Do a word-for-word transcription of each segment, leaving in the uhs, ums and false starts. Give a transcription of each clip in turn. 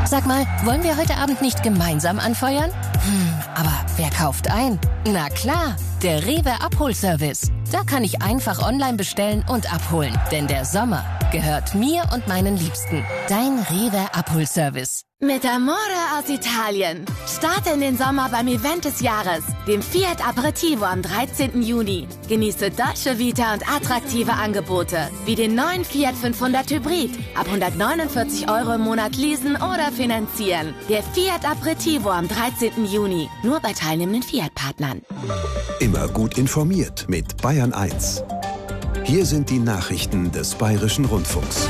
Sag mal, wollen wir heute Abend nicht gemeinsam anfeuern? Hm, aber wer kauft ein? Na klar, der Rewe Abholservice. Da kann ich einfach online bestellen und abholen. Denn der Sommer gehört mir und meinen Liebsten. Dein Rewe Abholservice. Mit Amore aus Italien. Starte in den Sommer beim Event des Jahres, dem Fiat Aperitivo am dreizehnten Juni. Genieße Dolce Vita und attraktive Angebote, wie den neuen Fiat fünfhundert Hybrid. Ab hundertneunundvierzig Euro im Monat leasen oder finanzieren. Der Fiat Aperitivo am dreizehnten Juni. Nur bei teilnehmenden Fiat-Partnern. Immer gut informiert mit Bayern eins. Hier sind die Nachrichten des Bayerischen Rundfunks.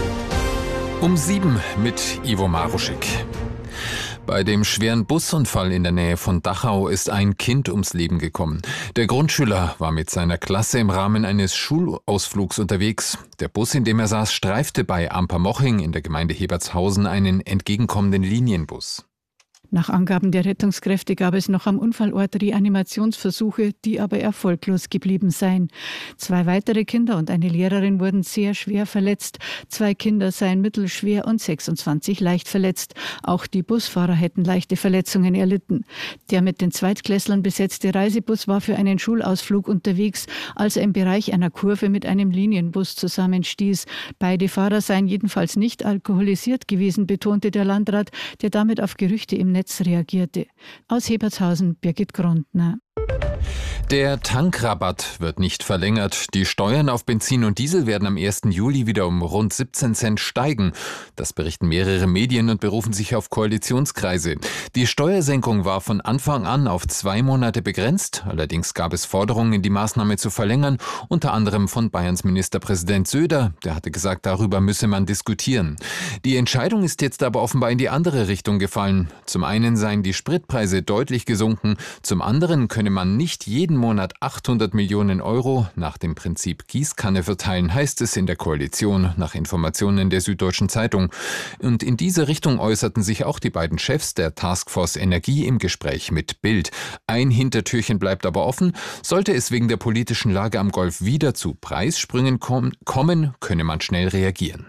Um sieben mit Ivo Maruschik. Bei dem schweren Busunfall in der Nähe von Dachau ist ein Kind ums Leben gekommen. Der Grundschüler war mit seiner Klasse im Rahmen eines Schulausflugs unterwegs. Der Bus, in dem er saß, streifte bei Ampermoching in der Gemeinde Hebertshausen einen entgegenkommenden Linienbus. Nach Angaben der Rettungskräfte gab es noch am Unfallort Reanimationsversuche, die aber erfolglos geblieben seien. Zwei weitere Kinder und eine Lehrerin wurden sehr schwer verletzt. Zwei Kinder seien mittelschwer und sechsundzwanzig leicht verletzt. Auch die Busfahrer hätten leichte Verletzungen erlitten. Der mit den Zweitklässlern besetzte Reisebus war für einen Schulausflug unterwegs, als er im Bereich einer Kurve mit einem Linienbus zusammenstieß. Beide Fahrer seien jedenfalls nicht alkoholisiert gewesen, betonte der Landrat, der damit auf Gerüchte im Netz reagierte. Aus Hebertshausen, Birgit Grundner. Der Tankrabatt wird nicht verlängert. Die Steuern auf Benzin und Diesel werden am ersten Juli wieder um rund siebzehn Cent steigen. Das berichten mehrere Medien und berufen sich auf Koalitionskreise. Die Steuersenkung war von Anfang an auf zwei Monate begrenzt. Allerdings gab es Forderungen, die Maßnahme zu verlängern, unter anderem von Bayerns Ministerpräsident Söder. Der hatte gesagt, darüber müsse man diskutieren. Die Entscheidung ist jetzt aber offenbar in die andere Richtung gefallen. Zum einen seien die Spritpreise deutlich gesunken, zum anderen könne man nicht jeden Monat achthundert Millionen Euro nach dem Prinzip Gießkanne verteilen, heißt es in der Koalition, nach Informationen der Süddeutschen Zeitung. Und in diese Richtung äußerten sich auch die beiden Chefs der Taskforce Energie im Gespräch mit Bild. Ein Hintertürchen bleibt aber offen. Sollte es wegen der politischen Lage am Golf wieder zu Preissprüngen kom- kommen, könne man schnell reagieren.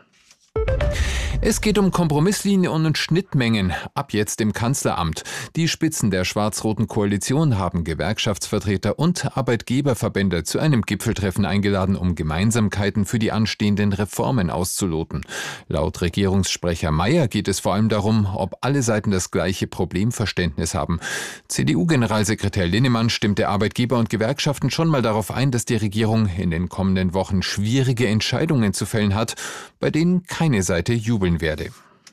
Es geht um Kompromisslinien und Schnittmengen, ab jetzt im Kanzleramt. Die Spitzen der schwarz-roten Koalition haben Gewerkschaftsvertreter und Arbeitgeberverbände zu einem Gipfeltreffen eingeladen, um Gemeinsamkeiten für die anstehenden Reformen auszuloten. Laut Regierungssprecher Mayer geht es vor allem darum, ob alle Seiten das gleiche Problemverständnis haben. C D U-Generalsekretär Linnemann stimmte Arbeitgeber und Gewerkschaften schon mal darauf ein, dass die Regierung in den kommenden Wochen schwierige Entscheidungen zu fällen hat, bei denen keine Seite jubeln werde.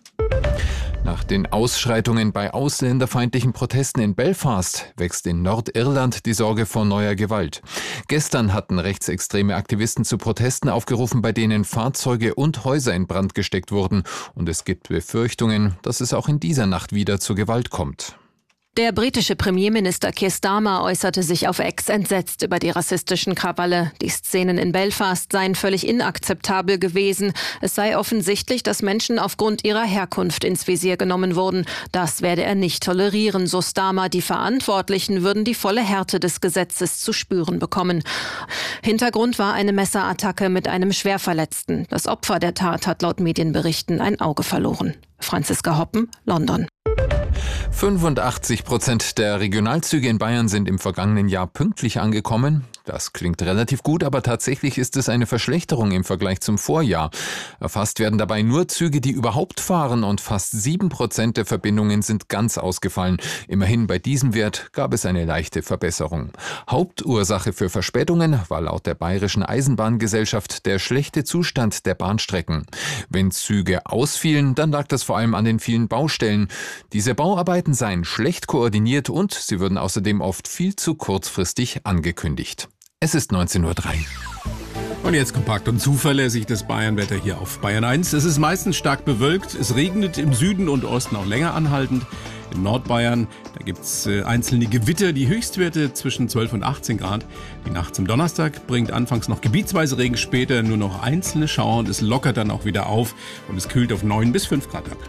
Nach den Ausschreitungen bei ausländerfeindlichen Protesten in Belfast wächst in Nordirland die Sorge vor neuer Gewalt. Gestern hatten rechtsextreme Aktivisten zu Protesten aufgerufen, bei denen Fahrzeuge und Häuser in Brand gesteckt wurden. Und es gibt Befürchtungen, dass es auch in dieser Nacht wieder zu Gewalt kommt. Der britische Premierminister Keir Starmer äußerte sich auf X entsetzt über die rassistischen Krawalle. Die Szenen in Belfast seien völlig inakzeptabel gewesen. Es sei offensichtlich, dass Menschen aufgrund ihrer Herkunft ins Visier genommen wurden. Das werde er nicht tolerieren, so Starmer. Die Verantwortlichen würden die volle Härte des Gesetzes zu spüren bekommen. Hintergrund war eine Messerattacke mit einem Schwerverletzten. Das Opfer der Tat hat laut Medienberichten ein Auge verloren. Franziska Hoppen, London. fünfundachtzig Prozent der Regionalzüge in Bayern sind im vergangenen Jahr pünktlich angekommen. Das klingt relativ gut, aber tatsächlich ist es eine Verschlechterung im Vergleich zum Vorjahr. Erfasst werden dabei nur Züge, die überhaupt fahren, und fast sieben Prozent der Verbindungen sind ganz ausgefallen. Immerhin bei diesem Wert gab es eine leichte Verbesserung. Hauptursache für Verspätungen war laut der Bayerischen Eisenbahngesellschaft der schlechte Zustand der Bahnstrecken. Wenn Züge ausfielen, dann lag das vor allem an den vielen Baustellen. Diese Bauarbeiten seien schlecht koordiniert und sie würden außerdem oft viel zu kurzfristig angekündigt. Es ist neunzehn Uhr drei. Und jetzt kompakt und zuverlässig das Bayernwetter hier auf Bayern eins. Es ist meistens stark bewölkt, es regnet im Süden und Osten auch länger anhaltend. In Nordbayern, da gibt es äh, einzelne Gewitter, die Höchstwerte zwischen zwölf und achtzehn Grad. Die Nacht zum Donnerstag bringt anfangs noch gebietsweise Regen, später nur noch einzelne Schauer und es lockert dann auch wieder auf und es kühlt auf neun bis fünf Grad ab.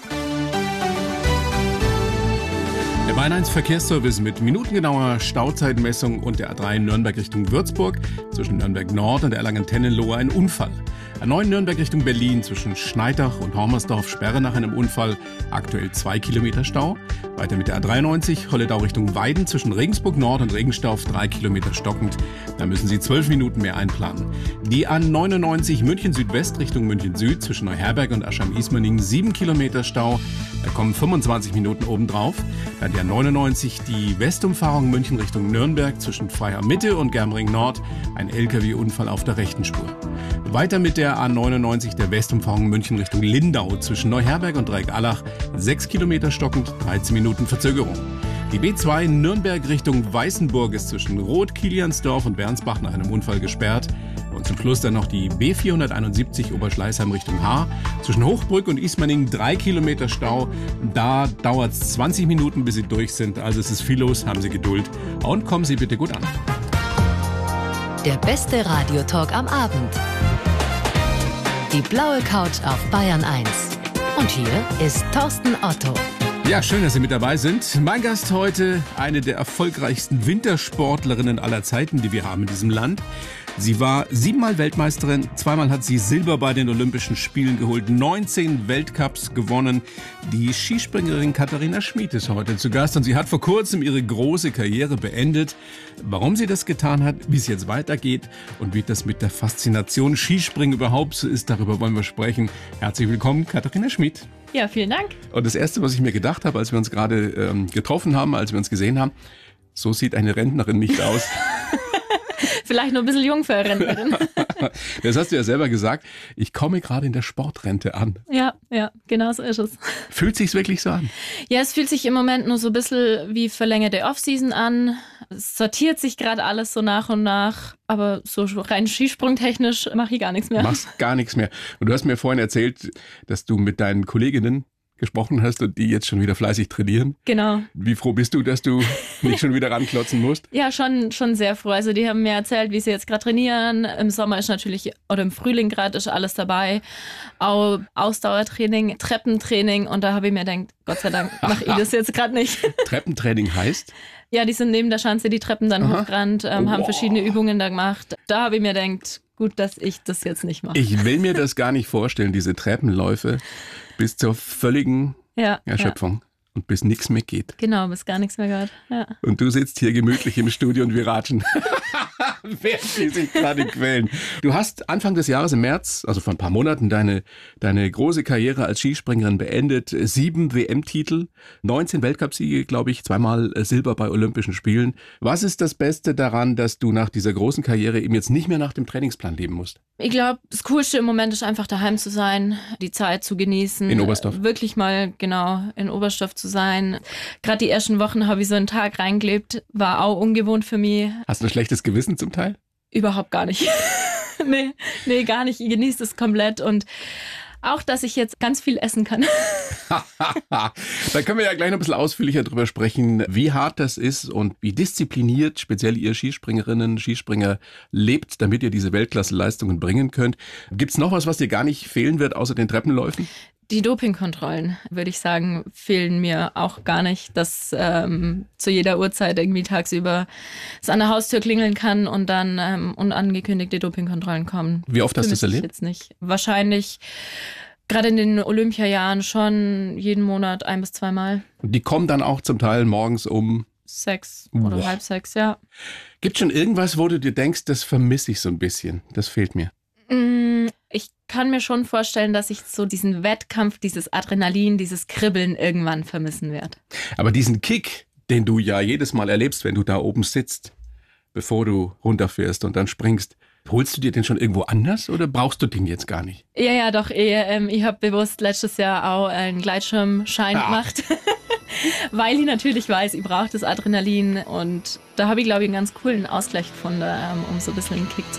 Der Bayern eins Verkehrsservice mit minutengenauer Stauzeitmessung und der A drei Nürnberg Richtung Würzburg. Zwischen Nürnberg Nord und der Erlangen-Tennenlohe ein Unfall. A neun Nürnberg Richtung Berlin zwischen Schneidach und Hormersdorf Sperre nach einem Unfall, aktuell zwei Kilometer Stau. Weiter mit der A dreiundneunzig Holledau Richtung Weiden zwischen Regensburg Nord und Regenstauf drei Kilometer stockend. Da müssen Sie zwölf Minuten mehr einplanen. Die A neunundneunzig München Südwest Richtung München Süd zwischen Neuherberg und Aschheim-Ismaning sieben Kilometer Stau. Da kommen fünfundzwanzig Minuten obendrauf. Dann die A neunundneunzig die Westumfahrung München Richtung Nürnberg zwischen Freiham Mitte und Germering Nord. Ein L K W-Unfall auf der rechten Spur. Weiter mit der A neunundneunzig der Westumfahrung München Richtung Lindau zwischen Neuherberg und Dreieck-Allach. sechs Kilometer stockend, dreizehn Minuten Verzögerung. Die B zwei Nürnberg Richtung Weißenburg ist zwischen Roth, Kiliansdorf und Bernsbach nach einem Unfall gesperrt. Und zum Schluss dann noch die B vierhunderteinundsiebzig Oberschleißheim Richtung Haar. Zwischen Hochbrück und Ismaning drei Kilometer Stau. Da dauert es zwanzig Minuten, bis Sie durch sind. Also es ist viel los, haben Sie Geduld. Und kommen Sie bitte gut an. Der beste Radiotalk am Abend. Die blaue Couch auf Bayern eins. Und hier ist Thorsten Otto. Ja, schön, dass Sie mit dabei sind. Mein Gast heute, eine der erfolgreichsten Wintersportlerinnen aller Zeiten, die wir haben in diesem Land. Sie war siebenmal Weltmeisterin, zweimal hat sie Silber bei den Olympischen Spielen geholt, neunzehn Weltcups gewonnen. Die Skispringerin Katharina Schmid ist heute zu Gast und sie hat vor kurzem ihre große Karriere beendet. Warum sie das getan hat, wie es jetzt weitergeht und wie das mit der Faszination Skispringen überhaupt so ist, darüber wollen wir sprechen. Herzlich willkommen, Katharina Schmid. Ja, vielen Dank. Und das Erste, was ich mir gedacht habe, als wir uns gerade ähm, getroffen haben, als wir uns gesehen haben, so sieht eine Rentnerin nicht aus. Vielleicht noch ein bisschen jung für eine Rentnerin. Das hast du ja selber gesagt. Ich komme gerade in der Sportrente an. Ja, ja, genau so ist es. Fühlt sich's wirklich so an? Ja, es fühlt sich im Moment nur so ein bisschen wie verlängerte Offseason an. Es sortiert sich gerade alles so nach und nach. Aber so rein skisprungtechnisch mache ich gar nichts mehr. Machst gar nichts mehr. Und du hast mir vorhin erzählt, dass du mit deinen Kolleginnen gesprochen hast und die jetzt schon wieder fleißig trainieren. Genau. Wie froh bist du, dass du nicht schon wieder ranklotzen musst? Ja, schon, schon sehr froh. Also die haben mir erzählt, wie sie jetzt gerade trainieren. Im Sommer ist natürlich, oder im Frühling gerade ist alles dabei. Auch Ausdauertraining, Treppentraining. Und da habe ich mir gedacht, Gott sei Dank mache ich das jetzt gerade nicht. Treppentraining heißt? Ja, die sind neben der Schanze die Treppen dann Aha. hochgerannt, ähm, oh. haben verschiedene Übungen da gemacht. Da habe ich mir gedacht, gut, dass ich das jetzt nicht mache. Ich will mir das gar nicht vorstellen, diese Treppenläufe bis zur völligen ja, Erschöpfung. Ja. Und bis nichts mehr geht. Genau, bis gar nichts mehr geht. Ja. Und du sitzt hier gemütlich im Studio und wir ratschen. Während die sich gerade quälen. Du hast Anfang des Jahres im März, also vor ein paar Monaten, deine, deine große Karriere als Skispringerin beendet. Sieben W M-Titel, neunzehn Weltcupsiege, glaube ich, zweimal Silber bei Olympischen Spielen. Was ist das Beste daran, dass du nach dieser großen Karriere eben jetzt nicht mehr nach dem Trainingsplan leben musst? Ich glaube, das Coolste im Moment ist einfach daheim zu sein, die Zeit zu genießen. In Oberstdorf? Wirklich mal, genau, in Oberstdorf zu sein. Gerade die ersten Wochen habe ich so einen Tag reingelebt, war auch ungewohnt für mich. Hast du ein schlechtes Gewissen zum Teil? Überhaupt gar nicht. nee, nee, gar nicht. Ich genieße es komplett und auch, dass ich jetzt ganz viel essen kann. Da können wir ja gleich noch ein bisschen ausführlicher drüber sprechen, wie hart das ist und wie diszipliniert speziell ihr Skispringerinnen, Skispringer lebt, damit ihr diese Weltklasse-Leistungen bringen könnt. Gibt's noch was, was dir gar nicht fehlen wird, außer den Treppenläufen? Die Dopingkontrollen, würde ich sagen, fehlen mir auch gar nicht, dass ähm, zu jeder Uhrzeit irgendwie tagsüber es an der Haustür klingeln kann und dann ähm, unangekündigte Dopingkontrollen kommen. Wie oft hast du das erlebt? Jetzt nicht. Wahrscheinlich gerade in den Olympiajahren schon jeden Monat ein- bis zweimal. Und die kommen dann auch zum Teil morgens um sechs oder Boah. halb sechs, ja. Gibt schon irgendwas, wo du dir denkst, das vermisse ich so ein bisschen, das fehlt mir? Ich kann mir schon vorstellen, dass ich so diesen Wettkampf, dieses Adrenalin, dieses Kribbeln irgendwann vermissen werde. Aber diesen Kick, den du ja jedes Mal erlebst, wenn du da oben sitzt, bevor du runterfährst und dann springst, holst du dir den schon irgendwo anders oder brauchst du den jetzt gar nicht? Ja, ja, doch. Ich, ähm, ich habe bewusst letztes Jahr auch einen Gleitschirmschein ah. gemacht, weil ich natürlich weiß, ich brauche das Adrenalin und da habe ich, glaube ich, einen ganz coolen Ausgleich gefunden, um so ein bisschen einen Kick zu